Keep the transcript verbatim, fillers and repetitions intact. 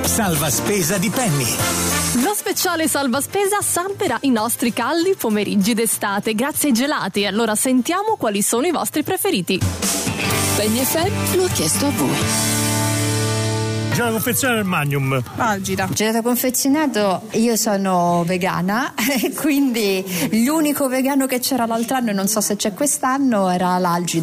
Salva spesa di Penny. Lo speciale salva spesa salverà i nostri caldi pomeriggi d'estate grazie ai gelati. Allora sentiamo quali sono i vostri preferiti. Penny F M lo ha chiesto a voi. Gelato confezionato del Magnum. Algida. Gelato confezionato, io sono vegana, quindi l'unico vegano che c'era l'altro anno e non so se c'è quest'anno era l'Algida.